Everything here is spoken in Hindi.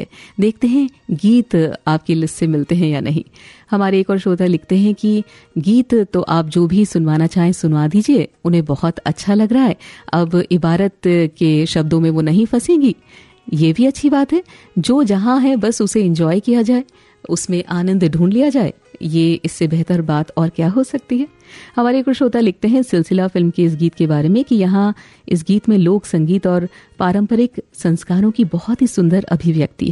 है। देखते हैं गीत आपकी लिस्ट से मिलते हैं या नहीं। हमारे एक और श्रोता लिखते हैं कि गीत तो आप जो भी सुनवाना चाहें सुनवा दीजिए, उन्हें बहुत अच्छा लग रहा है। अब इबारत के शब्दों में वो नहीं फंसेंगी, ये भी अच्छी बात है। जो जहां है बस उसे एंजॉय किया जाए, उसमें आनंद ढूंढ लिया जाए, ये इससे बेहतर बात और क्या हो सकती है। हमारे एक श्रोता लिखते हैं सिलसिला फिल्म के इस गीत के बारे में कि यहाँ इस गीत में लोक संगीत और पारंपरिक संस्कारों की बहुत ही सुंदर अभिव्यक्ति है।